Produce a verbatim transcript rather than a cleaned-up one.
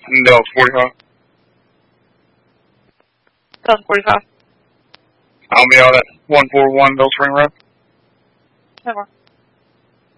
No, forty-five. Done forty-five. I'll be out at one forty-one Bell Spring Road. No more.